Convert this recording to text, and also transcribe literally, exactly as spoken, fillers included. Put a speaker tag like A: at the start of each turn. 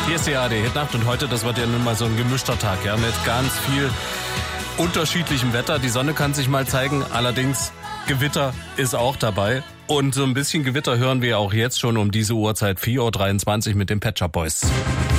A: Hier ist die A R D-Hitnacht und heute, das wird ja nun mal so ein gemischter Tag, ja, mit ganz viel unterschiedlichem Wetter. Die Sonne kann sich mal zeigen, allerdings Gewitter ist auch dabei. Und so ein bisschen Gewitter hören wir auch jetzt schon um diese Uhrzeit, vier Uhr dreiundzwanzig mit den Pet Shop Boys.